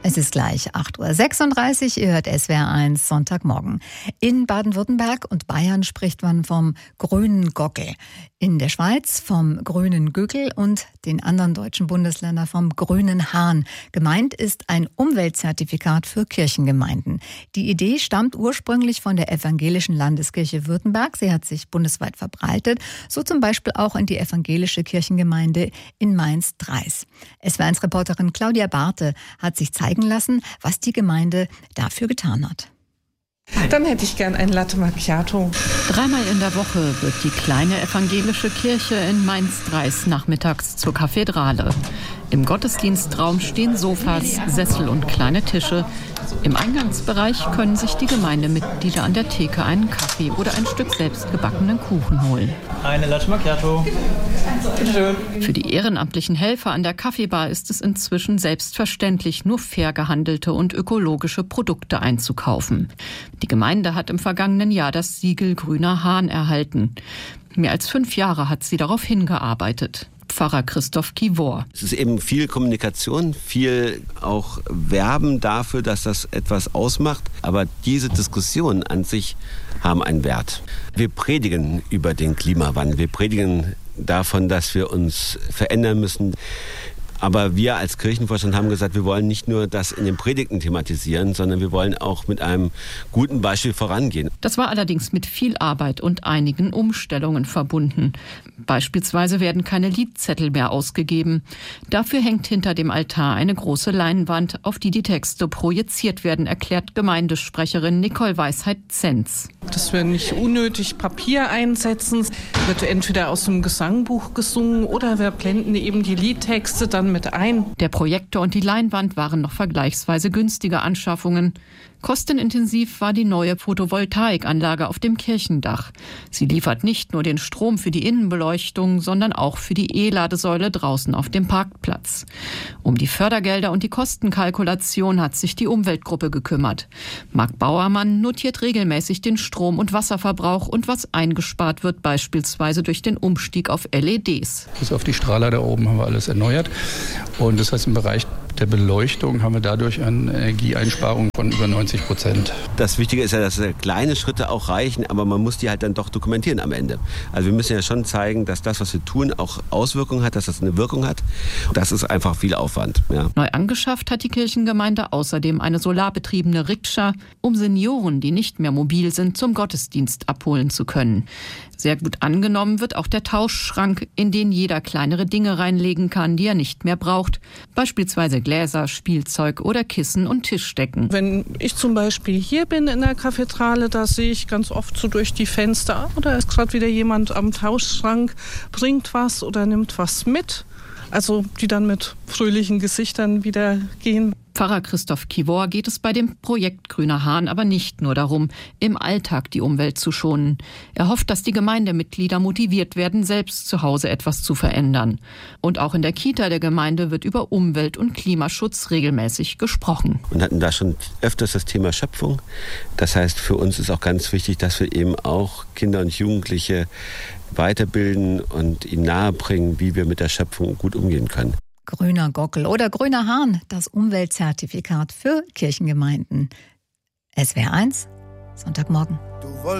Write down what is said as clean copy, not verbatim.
Es ist gleich 8.36 Uhr, ihr hört SWR1 Sonntagmorgen. In Baden-Württemberg und Bayern spricht man vom grünen Gockel. In der Schweiz vom grünen Güggel und den anderen deutschen Bundesländern vom grünen Hahn. Gemeint ist ein Umweltzertifikat für Kirchengemeinden. Die Idee stammt ursprünglich von der Evangelischen Landeskirche Württemberg. Sie hat sich bundesweit verbreitet, so zum Beispiel auch in die evangelische Kirchengemeinde in Mainz-Dreis. SWR1-Reporterin Claudia Barthe hat sich zeigen lassen, was die Gemeinde dafür getan hat. Dann hätte ich gern ein Latte Macchiato. 3-mal in der Woche wird die kleine evangelische Kirche in Mainz-Dreis nachmittags zur Kathedrale. Im Gottesdienstraum stehen Sofas, Sessel und kleine Tische. Im Eingangsbereich können sich die Gemeindemitglieder an der Theke einen Kaffee oder ein Stück selbstgebackenen Kuchen holen. Eine Latte Macchiato. Bitte schön. Für die ehrenamtlichen Helfer an der Kaffeebar ist es inzwischen selbstverständlich, nur fair gehandelte und ökologische Produkte einzukaufen. Die Gemeinde hat im vergangenen Jahr das Siegel Grüner Hahn erhalten. Mehr als 5 Jahre hat sie darauf hingearbeitet. Pfarrer Christoph Kivor. Es ist eben viel Kommunikation, viel auch Werben dafür, dass das etwas ausmacht. Aber diese Diskussionen an sich haben einen Wert. Wir predigen über den Klimawandel. Wir predigen davon, dass wir uns verändern müssen. Aber wir als Kirchenvorstand haben gesagt, wir wollen nicht nur das in den Predigten thematisieren, sondern wir wollen auch mit einem guten Beispiel vorangehen. Das war allerdings mit viel Arbeit und einigen Umstellungen verbunden. Beispielsweise werden keine Liedzettel mehr ausgegeben. Dafür hängt hinter dem Altar eine große Leinwand, auf die die Texte projiziert werden, erklärt Gemeindesprecherin Nicole Weisheit-Zenz. Dass wir nicht unnötig Papier einsetzen. Wird entweder aus dem Gesangbuch gesungen oder wir blenden eben die Liedtexte dann mit ein. Der Projektor und die Leinwand waren noch vergleichsweise günstige Anschaffungen. Kostenintensiv war die neue Photovoltaikanlage auf dem Kirchendach. Sie liefert nicht nur den Strom für die Innenbeleuchtung, sondern auch für die E-Ladesäule draußen auf dem Parkplatz. Um die Fördergelder und die Kostenkalkulation hat sich die Umweltgruppe gekümmert. Marc Bauermann notiert regelmäßig den Strom- und Wasserverbrauch und was eingespart wird, beispielsweise durch den Umstieg auf LEDs. Bis auf die Strahler da oben haben wir alles erneuert. Und das heißt, im Bereich der Beleuchtung haben wir dadurch eine Energieeinsparung von über 90%. Das Wichtige ist ja, dass kleine Schritte auch reichen, aber man muss die halt dann doch dokumentieren am Ende. Also wir müssen ja schon zeigen, dass das, was wir tun, auch Auswirkungen hat, dass das eine Wirkung hat. Das ist einfach viel Aufwand. Ja. Neu angeschafft hat die Kirchengemeinde außerdem eine solarbetriebene Rikscha, um Senioren, die nicht mehr mobil sind, zum Gottesdienst abholen zu können. Sehr gut angenommen wird auch der Tauschschrank, in den jeder kleinere Dinge reinlegen kann, die er nicht mehr braucht. Beispielsweise Gläser, Spielzeug oder Kissen und Tischdecken. Wenn ich zum Beispiel hier bin in der Kathedrale, da sehe ich ganz oft so durch die Fenster, da ist gerade wieder jemand am Tauschschrank, bringt was oder nimmt was mit. Also die dann mit fröhlichen Gesichtern wieder gehen. Pfarrer Christoph Kivor geht es bei dem Projekt Grüner Hahn aber nicht nur darum, im Alltag die Umwelt zu schonen. Er hofft, dass die Gemeindemitglieder motiviert werden, selbst zu Hause etwas zu verändern. Und auch in der Kita der Gemeinde wird über Umwelt- und Klimaschutz regelmäßig gesprochen. Und hatten da schon öfters das Thema Schöpfung. Das heißt, für uns ist auch ganz wichtig, dass wir eben auch Kinder und Jugendliche weiterbilden und ihnen nahebringen, wie wir mit der Schöpfung gut umgehen können. Grüner Gockel oder grüner Hahn, das Umweltzertifikat für Kirchengemeinden. SWR1, Sonntagmorgen.